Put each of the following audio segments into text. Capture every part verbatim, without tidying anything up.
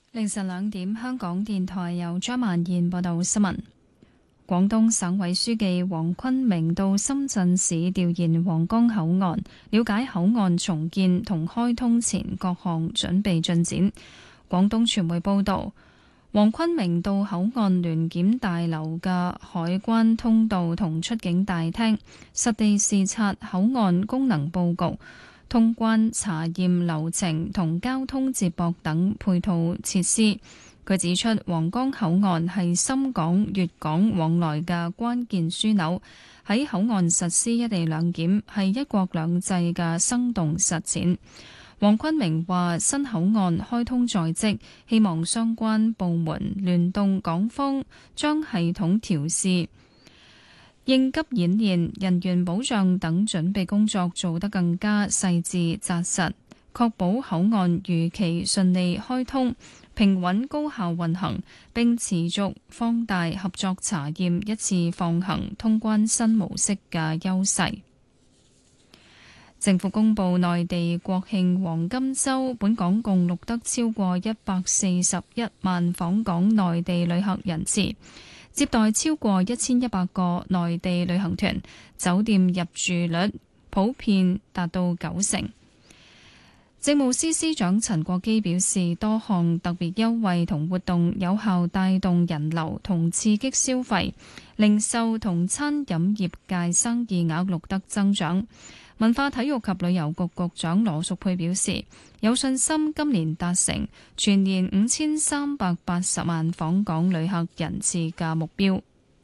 凌晨兩點，香港電台由張曼燕報道新聞。廣東省委書記黃坤明到深圳市調研皇崗口岸，了解口岸重建同開通前各項準備進展。廣東傳媒報道，黃坤明到口岸聯檢大樓嘅海關通道同出境大廳，實地視察口岸功能佈局、通關查驗流程同交通接駁等配套設施。佢指出，皇崗口岸係深港、粵港往來嘅關鍵樞紐，喺口岸實施一地兩檢係一國兩制嘅生動實踐。黃坤明話：新口岸開通在即，希望相關部門聯動港方，將系統調試、應急演練、人員保障等準備工作做得更加細緻紮實，確保口岸如期順利開通、平穩高效運行，並持續放大合作查驗一次放行通關新模式嘅優勢。政府公布內地國慶黃金週，本港共錄得超過一百四十一萬訪港內地旅客人次，接待超過一千一百個內地旅行團，酒店入住率普遍達到九成。政務司司長陳國基表示，多項特別優惠同活動有效帶動人流同刺激消費，零售同餐飲業界生意額錄得增長。文化體育及旅遊局局長羅淑佩表示，有信心今年達成全年五千三百八十萬訪港旅客人次嘅目標。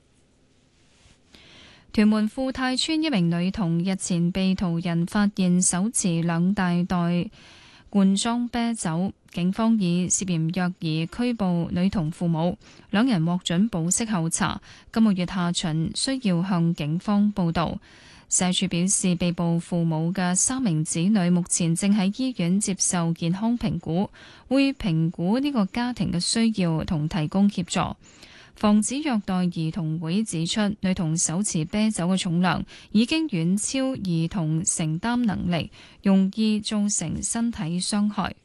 屯門富泰邨一名女童日前被途人發現手持兩大袋罐裝啤酒，警方以涉嫌虐兒拘捕女童父母，兩人獲准保釋候查，今個月下旬需要向警方報到。社署表示，被捕父母嘅三名子女目前正喺醫院接受健康評估，會評估呢個家庭嘅需要同提供協助。防止虐待兒童會指出，女童手持啤酒嘅重量已經遠超兒童承擔能力，容易造成身體傷害。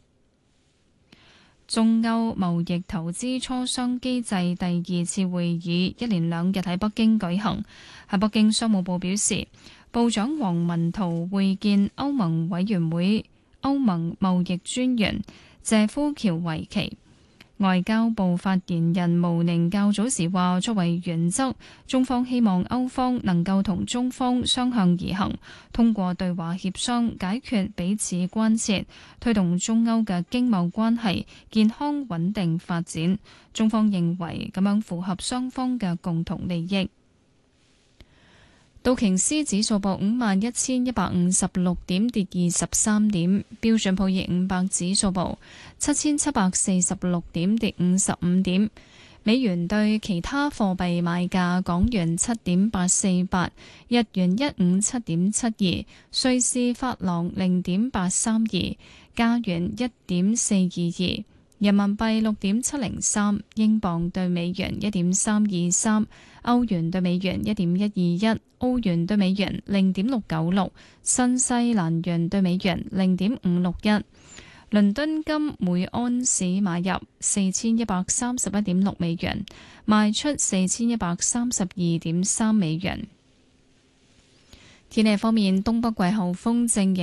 中歐貿易投資磋商機制第二次會議一連兩日喺北京舉行。喺北京，商務部表示，部長王文濤會見歐盟委員會歐盟貿易專員謝夫喬維奇。外交部發言人毛寧較早時話，作為原則，中方希望歐方能夠同中方相向而行，通過對話協商解決彼此關切，推動中歐嘅經貿關係健康穩定發展。中方認為咁樣符合雙方嘅共同利益。道瓊斯指數報五萬一千一百五十六點，跌二十三點。標準普爾五百指數報七千七百四十六點，跌五十五點。美元對其他貨幣賣價：港元七點八四八，日元一五七點七二，瑞士法郎零點八三二，加元一點四二二。人民幣六點七零三，英鎊對美元一點三二三，歐元對美元一點一二一，澳元對美元零點六九六，新西蘭元對美元零點五六一。倫敦金每安士買入四千一百三十一點六美元，賣出四千一百三十二點三美元。天氣方面，東北季候風正